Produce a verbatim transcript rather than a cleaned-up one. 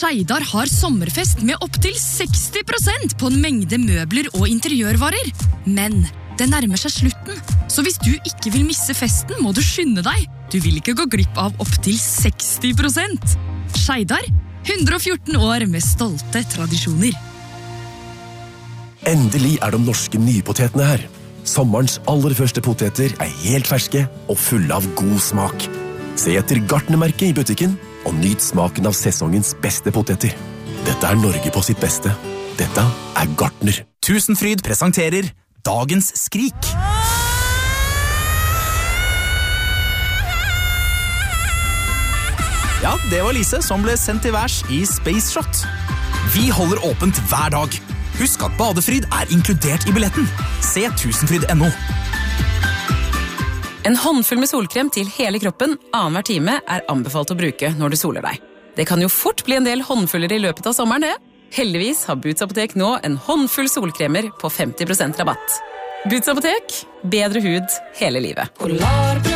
Skeidar har sommerfest med opp til seksti prosent på en mengde møbler og interiørvarer. Men det nærmer seg slutten, så hvis du ikke vil misse festen, må du skynde deg. Du vil ikke gå glipp av opp til seksti prosent. Skeidar, hundre og fjorten år med stolte tradisjoner. Endelig er de norske nypotetene her. Sommerens aller første poteter er helt ferske og fulle av god smak. Se etter Gartnermerket i butikken og nyt smaken av sesongens beste poteter. Dette er Norge på sitt beste. Dette er Gartner. Tusenfryd presenterer Dagens skrik. Ja, det var Lise som ble sendt til værs i Space Shot. Vi holder åpent hver dag. Husk at badefryd er inkludert i billetten. Se tusenfryd punktum no. En håndfull med solkrem til hele kroppen annenhver time er anbefalt å bruke når du soler deg. Det kan jo fort bli en del håndfuller i løpet av sommeren, det. Heldigvis har Boots Apotek nå en håndfull solkremer på femti prosent rabatt. Boots Apotek, bedre hud hele livet.